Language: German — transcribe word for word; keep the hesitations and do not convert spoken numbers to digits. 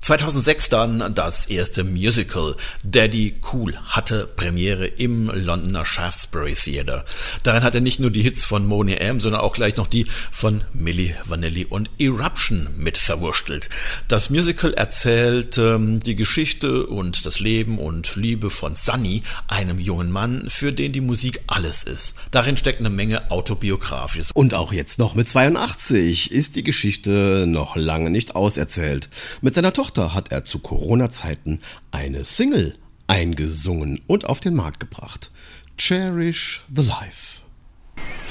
zweitausendsechs dann das erste Musical. Daddy Cool hatte Premiere im Londoner Shaftesbury Theatre. Darin hat er nicht nur die Hits von Boney M, sondern auch gleich noch die von Milli Vanilli und Eruption mit verwurstelt. Das Musical erzählt ähm, die Geschichte und das Leben und Liebe von Sonny, einem jungen Mann, für den die Musik alles ist. Darin steckt eine Menge Autobiografisches. Und auch jetzt noch mit zweiundachtzig ist die Geschichte noch lange nicht auserzählt. Mit seiner Tochter hat er zu Corona-Zeiten eine Single eingesungen und auf den Markt gebracht. Cherish the Life.